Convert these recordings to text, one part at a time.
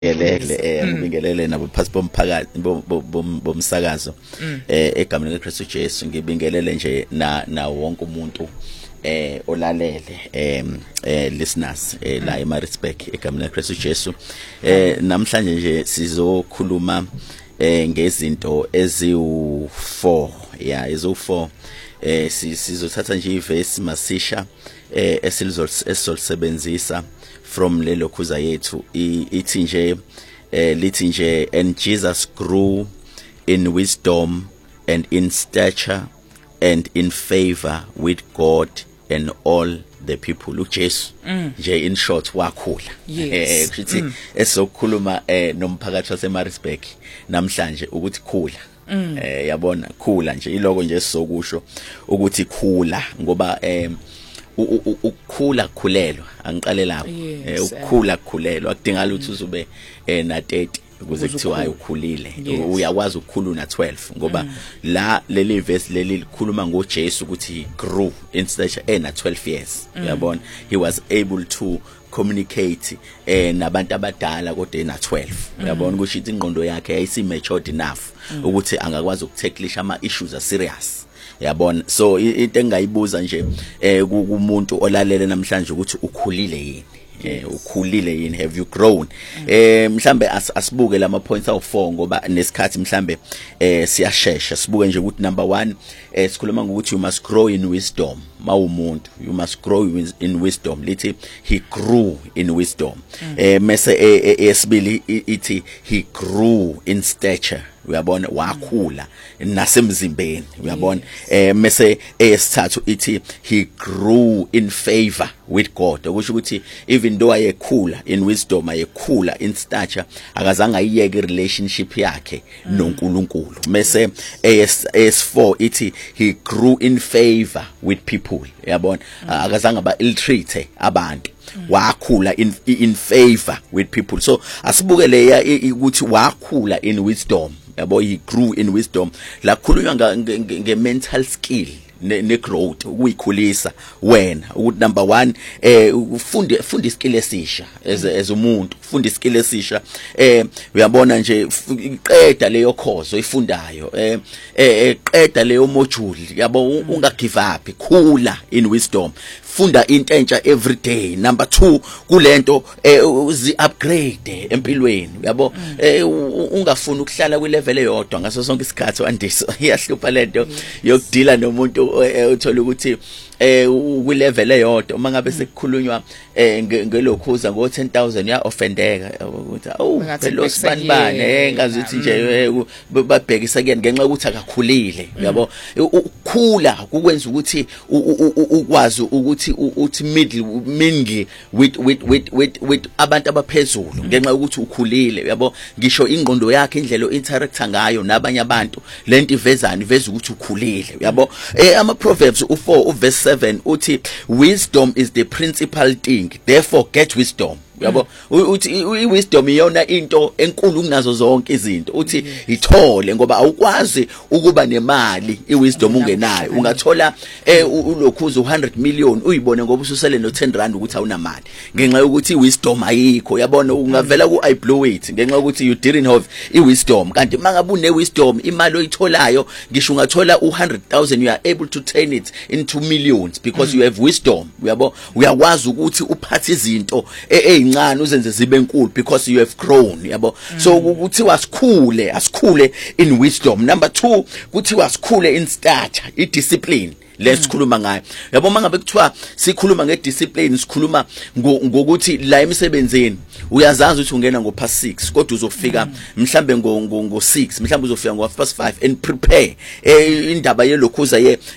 ngibingelele nabo phasi bomphakathi bomsakazo egameni leKristu Jesu ngibingelele nje na wonke umuntu olalele listeners la eMaritzburg egameni leKristu Jesu namhlanje nje sizokhuluma ngezinto eziwu4 eziwu4 sizothatha nje iverse masisha esizolisebenzisa from lelo khuza yethu ithi nje lithi nje and Jesus grew in wisdom and in stature and in favor with God and all the people. uJesu nje in short wakhula kushithi esokhuluma nomphakathi waseMaritzburg namhlanje ukuthi khula yabona khula nje iloko nje sizokusho ukuthi khula ngoba ukukhula khulelwa angiqale lapho ukukhula khulelwa akudingala ukuthi uzube na 30 ukuze kuthiwa ukhulile uyakwazi ukukhula na 12 ngoba la leli verse leli likhuluma ngoJesu ukuthi he grew in stature na 12 years uyabona he was able to communicate nabantu abadala kodwa na 12 uyabona ukuthi ingqondo yakhe ayisi matured enough ukuthi angakwazi ukutacklisha ama issues are serious yabona so into engayibuza nje kumuntu olalele namhlanje ukuthi ukhulile yini ukhulile yini have you grown mhlambe asibuke lama points awu4 ngoba nesikhathi mhlambe siyashesha sibuke nje ukuthi number 1 sikhuluma ngokuthi you must grow in wisdom mawumuntu you must grow in wisdom lithi he grew in wisdom mase esibili ithi he grew in stature uyabona wakhula nasemzimbeni uyabona mase esithathu ithi he grew in favor with God okusho ukuthi even though ayekhula in wisdom ayekhula in stature akazange ayiyeke relationship yakhe noNkulunkulu mase as4 ithi he grew in favor with people uyabona akazange ba illiterate abantu wakhula in favor with people so asibuke leya ukuthi wakhula in wisdom yabo he grew in wisdom la khulunywa nge-mental skill ne-growth ukuyikhulisa wena ukuthi number 1 ufunda iskill esisha as umuntu ufunda iskill esisha uyabona nje iqeda leyo course oyifundayo qeda leyo module yabo unga give up khula in wisdom funda into entsha every day number 2 kulento uzi upgrade empilweni yabo ungafuni ukuhlala kwi level eyodwa ngaso sonke isikhathi wandisa iyahlupha lento yokudila nomuntu uthola ukuthi kwi level eyodwa uma ngabe sekukhulunywa ngelokhuza ngo10,000 ya offendeka ukuthi phela sibanibane ngazi ukuthi nje babhekisa kuyena ngenxa ukuthi akakhulile yabo ukukhula kukwenza ukuthi ukwazi ukuthi uthi mingle with abantu abaphezulu ngenxa ukuthi ukhulile yabo ngisho ingqondo yakhe indlela ointeracta ngayo nabanye abantu lento ivezana iveza ukuthi ukhulile yabo ama Proverbs u4 verse 7 uthi wisdom is the principal thing therefore get wisdom yabo uthi wisdom iyona into enkulu kunazo zonke izinto uthi ithole ngoba awukwazi ukuba nemali iwisdom ungenayo ungathola ulokhuza 100 million uyibone ngoba ususele no 10 rand ukuthi awunamali ngenxa yokuthi iwisdom ayikho yabona ungavela ku I blow it ngenxa yokuthi you didn't have iwisdom kanti mangabe une wisdom imali oyitholayo ngisho ungathola 100,000 you are able to turn it into millions because you have wisdom yabo uyakwazi ukuthi uphathe izinto ezincane uzenze zibe enkulu because you have grown yabo so ukuthi asikhule in wisdom number 2 ukuthi asikhule in stature I discipline let's khuluma ngayo yabo mangabe kuthiwa sikhuluma ngediscipline sikhuluma ngokuthi la emsebenzini uyazazi ukuthi ungena ngo past 6 kodwa uzofika mhlambe ngo 6 mhlambe uzofika ngo past 5 and prepare indaba yelokhuza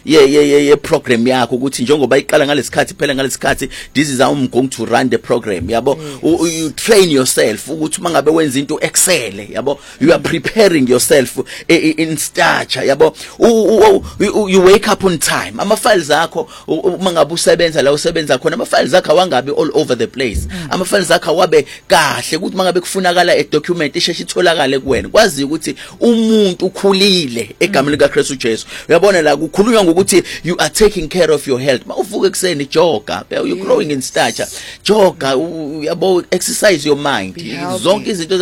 ye program yakho ukuthi njengoba iqala ngalesikhathi phela ngalesikhathi this is how I'm going to run the program yabo you train yourself ukuthi mangabe wenza into excel yabo you are preparing yourself in stature yabo you wake up on time ama-files akho uma ngabe usebenza la usebenza khona ama-files akho awangabi all over the place ama-files akho awabe kahle ukuthi mangabe kufunakala document isheshe itholakale kuwena kwazi ukuthi umuntu ukhulile egameni lika Kristu Jesu uyabona la kukhulunywa ngokuthi you are taking care of your health mawuvuka ekseni joga you're growing in stature joga yabo exercise your mind zonke izinto